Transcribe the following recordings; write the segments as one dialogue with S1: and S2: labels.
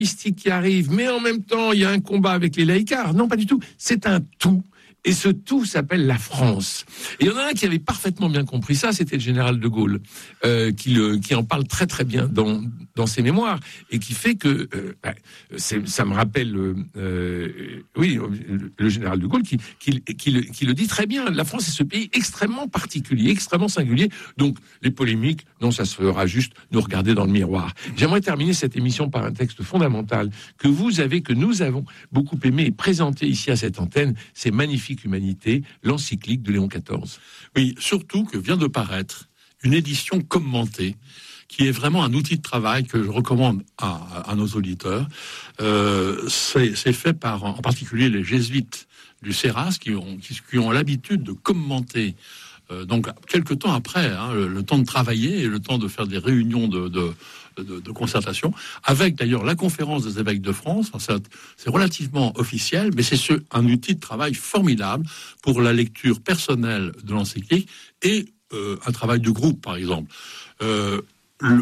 S1: mystique qui arrive, mais en même temps, il y a un combat avec les laïcards. Non, pas du tout. C'est un tout. Et ce tout s'appelle la France. Et il y en a un qui avait parfaitement bien compris ça, c'était le général de Gaulle, qui en parle très très bien dans ses mémoires, et qui fait que ça me rappelle, le général de Gaulle qui le dit très bien. La France est ce pays extrêmement particulier, extrêmement singulier. Donc les polémiques, non, ça se fera juste nous regarder dans le miroir. J'aimerais terminer cette émission par un texte fondamental que nous avons beaucoup aimé et présenté ici à cette antenne. C'est Magnifique Humanité, l'encyclique de Léon XIV.
S2: Oui, surtout que vient de paraître une édition commentée qui est vraiment un outil de travail que je recommande à nos auditeurs. C'est fait par, en particulier, les jésuites du CERAS qui ont l'habitude de commenter. Donc, quelques temps après, le temps de travailler et le temps de faire des réunions de concertation, avec d'ailleurs la conférence des évêques de France. C'est relativement officiel, mais c'est un outil de travail formidable pour la lecture personnelle de l'encyclique et un travail de groupe, par exemple. On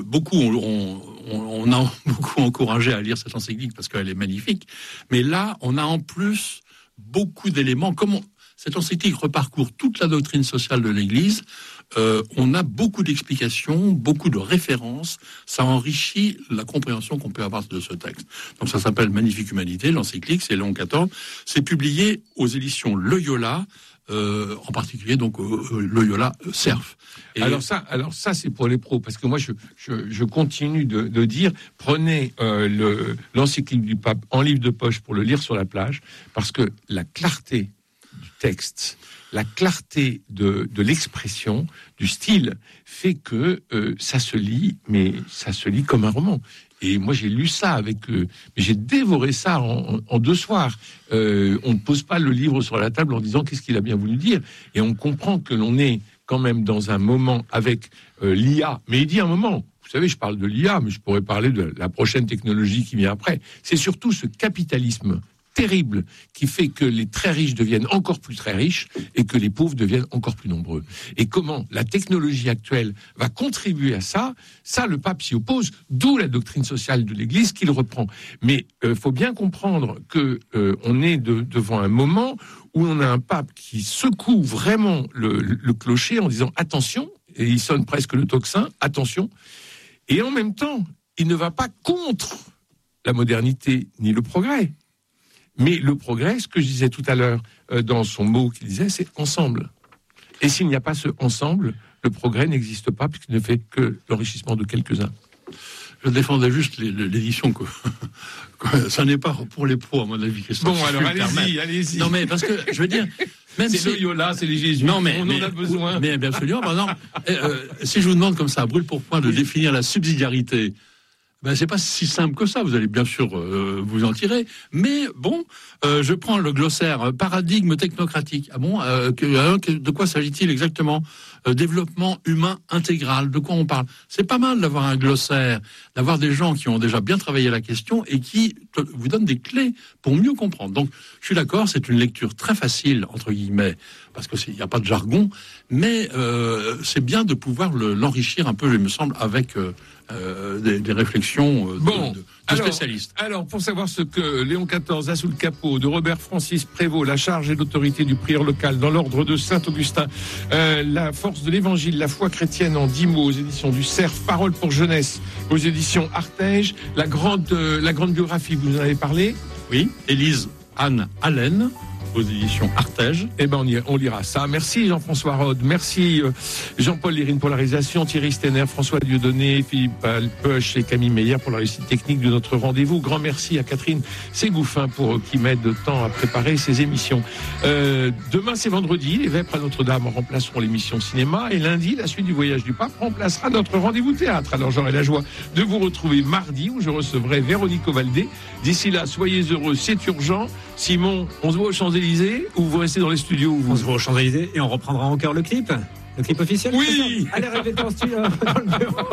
S2: a beaucoup encouragé à lire cette encyclique parce qu'elle est magnifique, mais là, on a en plus beaucoup d'éléments. Cette encyclique reparcourt toute la doctrine sociale de l'Église. On a beaucoup d'explications, beaucoup de références. Ça enrichit la compréhension qu'on peut avoir de ce texte. Donc ça s'appelle Magnifique Humanité, l'encyclique, c'est Léon XIV. C'est publié aux éditions Loyola, en particulier donc Loyola Cerf.
S1: Et alors ça c'est pour les pros, parce que moi je continue de dire, prenez l'encyclique du pape en livre de poche pour le lire sur la plage, parce que la clarté du texte, la clarté de l'expression, du style, fait que ça se lit comme un roman. Et moi, j'ai lu ça mais j'ai dévoré ça en 2 soirs. On ne pose pas le livre sur la table en disant qu'est-ce qu'il a bien voulu dire. Et on comprend que l'on est quand même dans un moment avec l'IA. Mais il dit un moment. Vous savez, je parle de l'IA, mais je pourrais parler de la prochaine technologie qui vient après. C'est surtout ce capitalisme terrible qui fait que les très riches deviennent encore plus très riches et que les pauvres deviennent encore plus nombreux. Et comment la technologie actuelle va contribuer à ça, le pape s'y oppose, d'où la doctrine sociale de l'Église qu'il reprend. Mais faut bien comprendre que on est devant un moment où on a un pape qui secoue vraiment le clocher en disant attention, et il sonne presque le tocsin, attention, et en même temps, il ne va pas contre la modernité ni le progrès. Mais le progrès, ce que je disais tout à l'heure dans son mot qu'il disait, c'est ensemble. Et s'il n'y a pas ce ensemble, le progrès n'existe pas puisqu'il ne fait que l'enrichissement de quelques-uns.
S2: Je défendais juste l'édition que ça n'est pas pour les pros à mon avis.
S1: Bon, alors allez-y.
S2: Non mais parce que je veux dire, même
S1: c'est Loyola, c'est les jésuites. Non mais on en a besoin.
S2: Mais bien absolument. Par exemple, si je vous demande comme ça, à brûle pour point, de définir la subsidiarité. C'est pas si simple que ça, vous allez bien sûr vous en tirer, mais bon, je prends le glossaire paradigme technocratique. De quoi s'agit-il exactement? Développement humain intégral, de quoi on parle? C'est pas mal d'avoir un glossaire, d'avoir des gens qui ont déjà bien travaillé la question et qui vous donnent des clés pour mieux comprendre. Donc, je suis d'accord, c'est une lecture très facile, entre guillemets, parce qu'il n'y a pas de jargon, mais c'est bien de pouvoir l'enrichir un peu, il me semble, avec des réflexions de spécialistes.
S1: Alors, pour savoir ce que Léon XIV a sous le capot de Robert Francis Prévost, la charge et l'autorité du prieur local dans l'ordre de Saint-Augustin, la force de l'évangile, la foi chrétienne en 10 mots aux éditions du Cerf, Parole pour jeunesse aux éditions Artege, la grande biographie, vous en avez parlé?
S2: Oui, Élise Anne Allen, aux éditions Artege.
S1: Eh ben on lira ça. Merci Jean-François Rode, merci Jean-Paul Lérine pour la réalisation, Thierry Stenner, François Dieudonné, Philippe Alpeuch et Camille Meyer pour la réussite technique de notre rendez-vous. Grand merci à Catherine Ségouffin qui m'aide tant à préparer ces émissions. Demain c'est vendredi, les Vêpres à Notre-Dame remplaceront l'émission cinéma et lundi, la suite du voyage du pape remplacera notre rendez-vous théâtre. Alors j'aurai la joie de vous retrouver mardi où je recevrai Véronique Ovaldé. D'ici là, soyez heureux, c'est urgent. Simon, on se voit aux Champs-Élysées ou vous restez dans les studios?
S3: On se voit aux Champs-Élysées et on reprendra encore le clip officiel.
S1: Oui.
S3: Allez, répétez en studio.